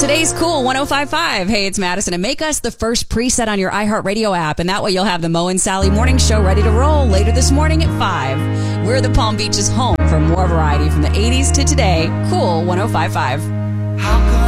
Today's Cool 105.5. Hey, it's Madison, and make us the first preset on your iHeartRadio app, and that way you'll have the Mo and Sally Morning Show ready to roll later this morning at 5. We're the Palm Beach's home for more variety from the 80s to today. Cool 105.5.